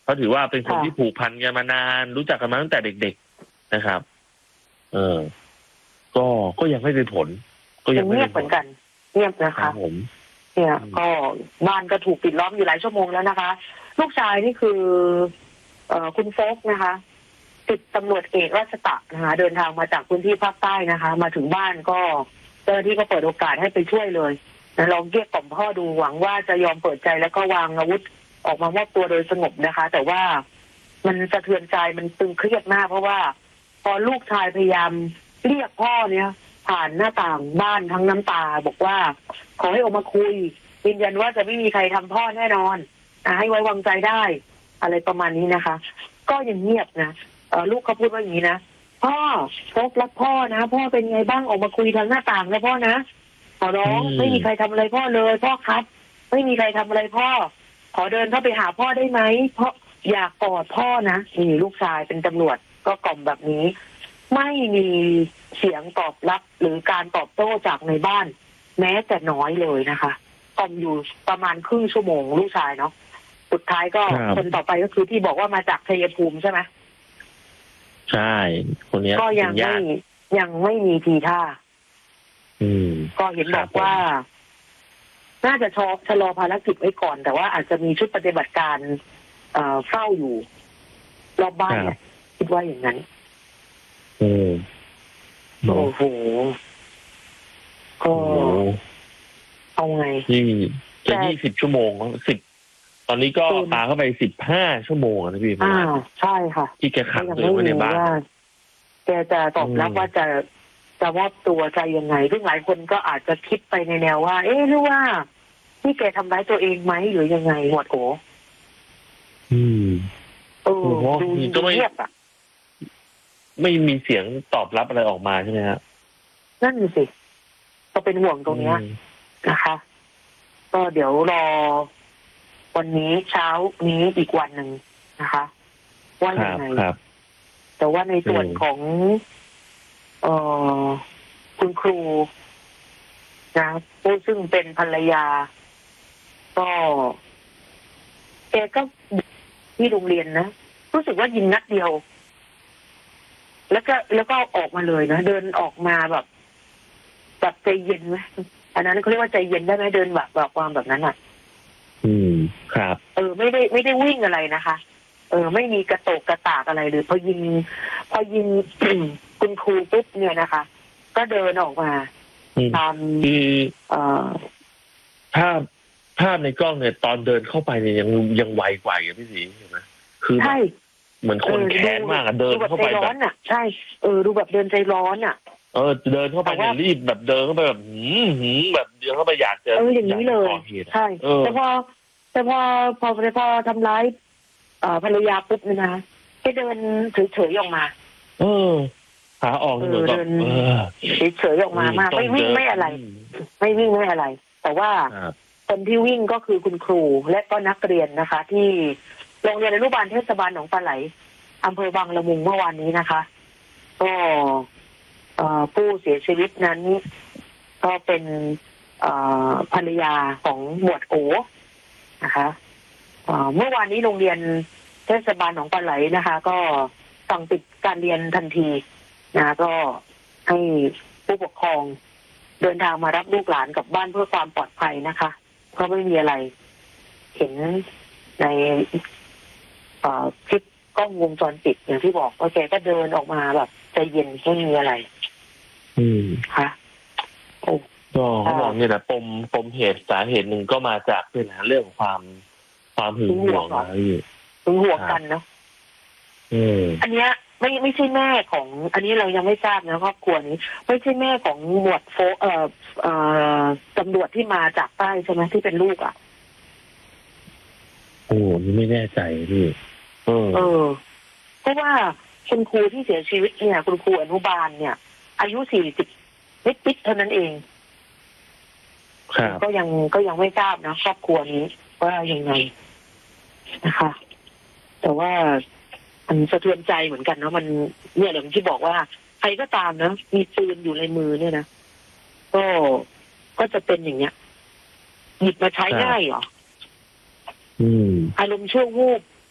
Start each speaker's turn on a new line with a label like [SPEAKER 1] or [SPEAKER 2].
[SPEAKER 1] เพราะถือว่าเป็นคนที่ผูกพันกันมานานรู้จักกันมาตั้งแต่เด็กๆนะครับก็ยังไม่ได้ผลก็ยังไม่
[SPEAKER 2] เงี
[SPEAKER 1] ได้
[SPEAKER 2] ยบเหมือนกันเงียบนะคะเนี่ยก็บ้านก็ถูกปิดล้อมอยู่หลายชั่วโมงแล้วนะคะลูกชายนี่คือคุณโฟกนะคะติดตำรวจเอกราชตะนะคะเดินทางมาจากพื้นที่ภาคใต้นะคะมาถึงบ้านก็เจ้าหน้าที่ก็เปิดโอกาสให้ไปช่วยเลยนะลองเกลี้ยกล่อมพ่อดูหวังว่าจะยอมเปิดใจแล้วก็วางอาวุธออกมามอบตัวโดยสงบนะคะแต่ว่ามันสะเทือนใจมันตึงเครียดมากเพราะว่าพอลูกชายพยายามเรียกพ่อเนี่ยผ่านหน้าต่างบ้านทั้งน้ำตาบอกว่าขอให้ออกมาคุยยืนยันว่าจะไม่มีใครทำพ่อแน่นอนให้ไว้วางใจได้อะไรประมาณนี้นะคะก็ยังเงียบนะลูกเขาพูดว่าอย่างนี้นะพ่อโฟกรักพ่อนะพ่อเป็นไงบ้างออกมาคุยทางหน้าต่างนะพ่อนะขอร้องไม่มีใครทำอะไรพ่อเลยพ่อครับไม่มีใครทำอะไรพ่อขอเดินเข้าไปหาพ่อได้ไหมเพราะอยากกอดพ่อนะนี่ลูกชายเป็นตำรวจก็กล่อมแบบนี้ไม่มีเสียงตอบรับหรือการตอบโต้จากในบ้านแม้แต่น้อยเลยนะคะกล่อมอยู่ประมาณครึ่งชั่วโมงลูกชายเนาะสุดท้ายก็คนต่อไปก็คือที่บอกว่ามาจากชัยภูมิใช่ไหม
[SPEAKER 1] ใช่คนนี้
[SPEAKER 2] ก็ยังไม่มีทีท่าก็เห็นบอกว่าน่าจะชะลอภารกิจไว้ก่อนแต่ว่าอาจจะมีชุดปฏิบัติการเฝ้าอยู่รอบบ้านเนี่ยคิดว่าอย่างนั้นโอ้โหก็เอาไง
[SPEAKER 1] จะ20 ชั่วโมงตอนนี้ก็ปาเข้าไป15 ชั่วโมงนะพี่
[SPEAKER 2] ใช่ค่ะ
[SPEAKER 1] ที่แกขังตัวไว้ในบ้าน
[SPEAKER 2] แกจะตอบรับว่าจะมอบตัวใจยังไงซึ่งหลายคนก็อาจจะคิดไปในแนวว่าหรือว่าที่แกทำร้ายตัวเองไหมหรือยังไงหมวดโอดูเงียบอ่ะ
[SPEAKER 1] ไม่มีเสียงตอบรับอะไรออกมาใช่ไหมฮะ
[SPEAKER 2] นั่นสิก็เป็นห่วงตรงนี้นะคะก็เดี๋ยวรอวันนี้เช้านี้อีกวันหนึ่งนะคะว่ายังไงแต่ว่าในส่วนของคุณครูนะผู้ซึ่งเป็นภรรยาก็แกก็ที่โรงเรียนนะรู้สึกว่ายิงนัดเดียวแล้วก็ออกมาเลยนะเดินออกมาแบบใจเย็นไหมอันนั้นเขาเรียกว่าใจเย็นได้ไหมเดินแบบความแบบนั้นอ่ะ
[SPEAKER 1] ครับ
[SPEAKER 2] ไม่ได้วิ่งอะไรนะคะไม่มีกระโตกกระตากอะไรเลยพอยิงคุณครูปุ๊บเนี่ยนะคะก็เดินออกมาตาม
[SPEAKER 1] ภาพในกล้องเนี่ยตอนเดินเข้าไปเนี่ยยังไวกว่าอย่างพี่ศรีใช่ไหมคือ
[SPEAKER 2] ใช่
[SPEAKER 1] เหมือนคนแค้นมากเดินเข้าไป
[SPEAKER 2] แบบใช่ดูแบบเดินใจร้อน
[SPEAKER 1] เดินเข้าไปเนี่ยรีบแบบเดินเข้าไปแบบแบบเดินเข้าไปอยากจะ
[SPEAKER 2] อย่างนี้เลยใช่แต่พอทำร้ายภรรยาปุ๊บเนี่ยนะแค่เดินเฉยๆออกมา
[SPEAKER 1] ขาออก
[SPEAKER 2] เดินเฉยๆออกมามากไม่วิ่งไม่อะไรไม่วิ่งไม่อะไรแต่ว่าคนที่วิ่งก็คือคุณครูและก็นักเรียนนะคะที่โรงเรียนอนุบาลเทศบาลหนองปลาไหลอำเภอบางละมุงเมื่อวานนี้นะคะก็ผู้เสียชีวิตนั้นก็เป็นภรรยาของหมวดโอนะคะเมื่อวานนี้โรงเรียนเทศบาลหนองปลาไหลนะคะก็สั่งปิดการเรียนทันทีนะก็ให้ผู้ปกครองเดินทางมารับลูกหลานกลับบ้านเพื่อความปลอดภัยนะคะก็ไม่มีอะไรเห็นในคลิปกล้องวงจรปิดอย่างที่บอกว่าแกก็เดินออกมาแบบใจเย็นไม่มีอะไรค่ะ
[SPEAKER 1] ก็เขาบอกนี่แหละปมเหตุสาเหตุหนึ่งก็มาจากเรื่องความหึงหวง
[SPEAKER 2] หึงหวงกันเนาะอันเนี้ยไม่ใช่แม่ของอันนี้เรายังไม่ทราบนะครอบครัวนี้ไม่ใช่แม่ของหมวดโฟตำรวจที่มาจากใต้ใช่ไหมที่เป็นลูก
[SPEAKER 1] นี่ไม่แน่ใจพี่
[SPEAKER 2] เพราะว่าคุณครูที่เสียชีวิตเนี่ยคุณครูอนุบาลเนี่ยอายุ40นิดๆเท่านั้นเองก็ยังไม่ทราบนะครอบครัวนี้ว่ายังไงนะคะแต่ว่ามันสะเทือนใจเหมือนกันเนาะมันเนี่ยอย่างที่บอกว่าใครก็ตามนะมีปืนอยู่ในมือเนี่ยนะก็จะเป็นอย่างเงี้ยหยิบมาใช้ง่ายเหรออารมณ์ชั่ววูบ